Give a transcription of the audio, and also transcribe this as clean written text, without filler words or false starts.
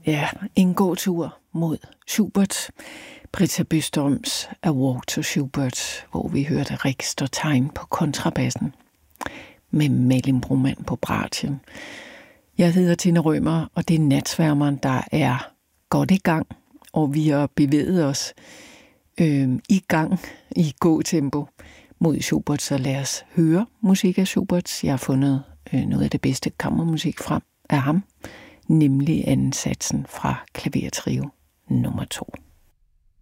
Ja, en gåtur mod Schubert. Britta Bystrøms A Walk to Schubert, hvor vi hørte Rik Størtein på kontrabassen med Malin Broman på bratjen. Jeg hedder Tina Rømer, og det er Natsværmeren, der er godt i gang, og vi har bevæget os i gang i gåtempo mod Schubert, så lad os høre musik af Schubert. Jeg har fundet noget af det bedste kammermusik frem af ham, nemlig anden satsen fra klavertrio nummer 2.